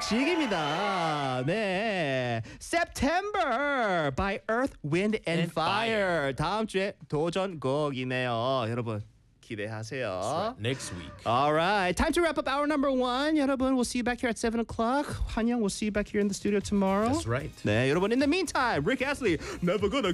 지옥입니다. 네, September by Earth, Wind and Fire. 다음 주에 도전곡이네요. 여러분 기대하세요. Next week. All right, time to wrap up hour number 1. 여러분, we'll see you back here at 7 o'clock. 환영, we'll see you back here in the studio tomorrow. That's right. 네, 여러분, in the meantime, Rick Astley, never gonna